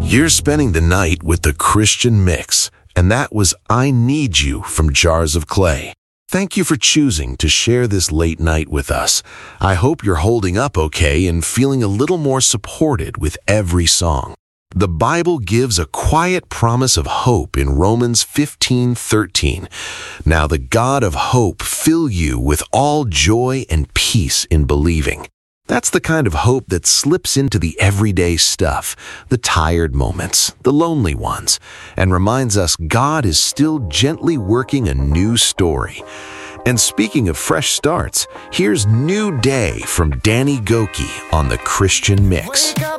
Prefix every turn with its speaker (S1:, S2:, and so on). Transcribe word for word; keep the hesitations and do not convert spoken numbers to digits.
S1: You're spending the night with the Christian Mix, and that was I Need You from Jars of Clay. Thank you for choosing to share this late night with us. I hope you're holding up okay and feeling a little more supported with every song. The Bible gives a quiet promise of hope in Romans fifteen thirteen. Now the God of hope fill you with all joy and peace in believing. That's the kind of hope that slips into the everyday stuff, the tired moments, the lonely ones, and reminds us God is still gently working a new story. And speaking of fresh starts, here's New Day from Danny Gokey on the Christian Mix.